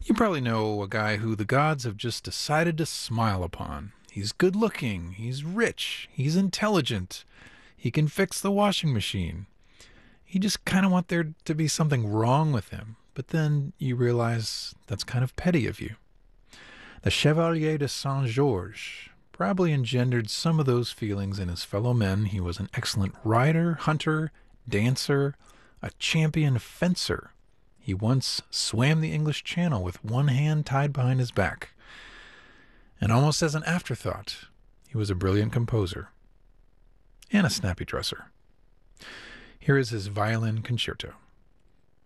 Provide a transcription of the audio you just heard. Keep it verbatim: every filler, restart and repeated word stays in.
You probably know a guy who the gods have just decided to smile upon. He's good looking, he's rich, he's intelligent, he can fix the washing machine. You just kind of want there to be something wrong with him, but then you realize that's kind of petty of you. The Chevalier de Saint Georges probably engendered some of those feelings in his fellow men. He was an excellent rider, hunter, dancer, a champion fencer. He once swam the English Channel with one hand tied behind his back. And almost as an afterthought, he was a brilliant composer and a snappy dresser. Here is his violin concerto.